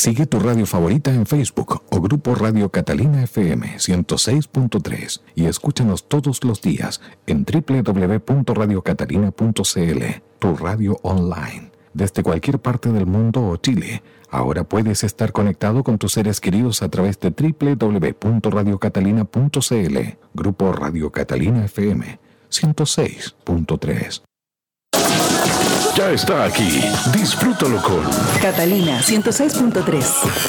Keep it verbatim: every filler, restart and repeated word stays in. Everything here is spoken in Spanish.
Sigue tu radio favorita en Facebook o Grupo Radio Catalina F M ciento seis punto tres y escúchanos todos los días en doble u doble u doble u punto radio catalina punto c l, tu radio online. Desde cualquier parte del mundo o Chile, ahora puedes estar conectado con tus seres queridos a través de doble u doble u doble u punto radio catalina punto c l. Grupo Radio Catalina F M ciento seis punto tres. Ya está aquí. Disfrútalo con Catalina ciento seis punto tres.